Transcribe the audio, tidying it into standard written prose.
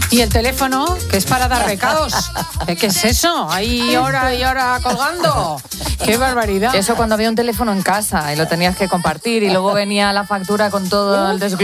Y el teléfono, que es para dar recados. ¿Qué es eso? Ahí hora y hora colgando. ¡Qué barbaridad! Eso cuando había un teléfono en casa y lo tenías que compartir y luego venía la factura con todo el desglose.